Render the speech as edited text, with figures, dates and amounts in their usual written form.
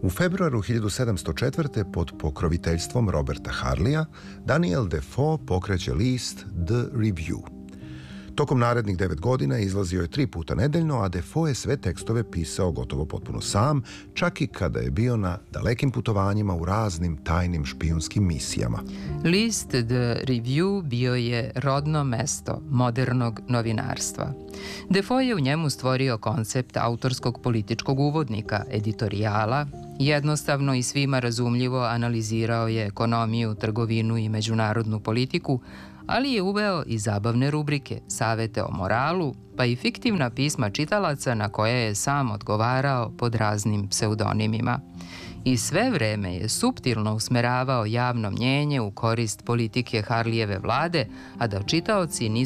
U februaru 1704. pod pokroviteljstvom Roberta Harleya, Daniel Defoe pokreće list The Review. Tokom narednih 9 godina izlazio je 3 puta nedeljno, a Defoe je sve tekstove pisao gotovo potpuno sam, čak i kada je bio na dalekim putovanjima u raznim tajnim špijunskim misijama. List The Review bio je rodno mesto modernog novinarstva. Defoe je u njemu stvorio koncept autorskog političkog uvodnika, editorijala, jednostavno i svima razumljivo analizirao je ekonomiju, trgovinu i međunarodnu politiku, ali je uveo i zabavne rubrike, savete o moralu, pa i fiktivna pisma čitalaca na koje je sam odgovarao pod raznim pseudonimima. I sve vreme je suptilno usmeravao javno mnjenje u korist politike Harleyjeve vlade, a da čitaoci nisu